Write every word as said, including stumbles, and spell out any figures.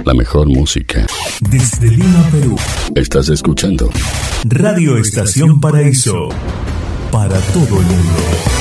La mejor música. Desde Lima, Perú. Estás escuchando Radio Estación Paraíso. Para todo el mundo.